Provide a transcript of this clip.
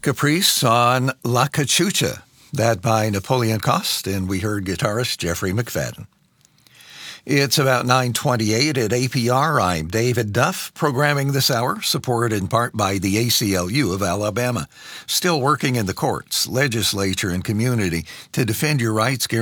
Caprice on La Cachucha, that by Napoleon Cost, and we heard guitarist Jeffrey McFadden. It's about 9:28 at APR. I'm David Duff, programming this hour, supported in part by the ACLU of Alabama. Still working in the courts, legislature, and community to defend your rights,